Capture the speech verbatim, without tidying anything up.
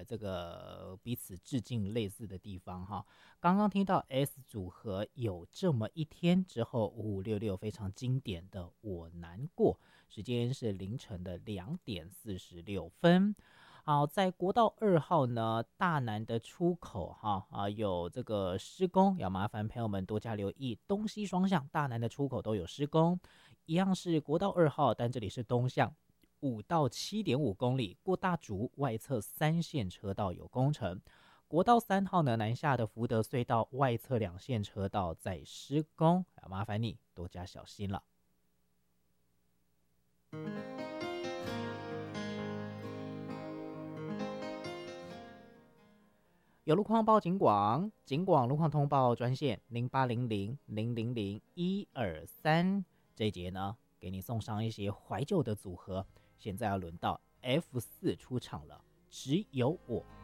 这个彼此致敬类似的地方哈。刚刚听到 S 组合有这么一天之后，五五六六非常经典的我难过，时间是凌晨的两点四十六分。好，在国道二号呢，大南的出口哈啊有这个施工，要麻烦朋友们多加留意，东西双向大南的出口都有施工，一样是国道二号，但这里是东向，五到七点五公里，过大竹外侧三线车道有工程。国道三号呢，南下的福德隧道外侧两线车道在施工，要麻烦你多加小心了。有路况报警广，警广路况通报专线零八零零零零零一二三。这一节呢，给你送上一些怀旧的组合。现在要轮到 F 四出场了，只有我。